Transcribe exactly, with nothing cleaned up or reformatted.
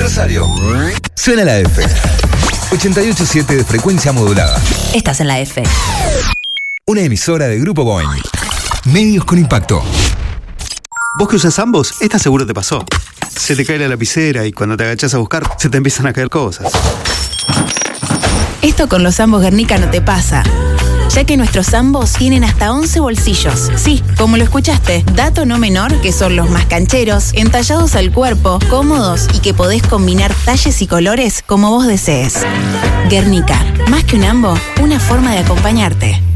Rosario. Suena la F. ochenta y ocho punto siete de frecuencia modulada. Estás en la F. Una emisora de Grupo Boing. Medios con impacto. Vos que usas ambos, esta seguro te pasó. Se te cae la lapicera y cuando te agachás a buscar, se te empiezan a caer cosas. Esto con los ambos Guernica no te pasa, ya que nuestros ambos tienen hasta once bolsillos. Sí, como lo escuchaste, dato no menor que son los más cancheros, entallados al cuerpo, cómodos y que podés combinar talles y colores como vos desees. Guernica, más que un ambo, una forma de acompañarte.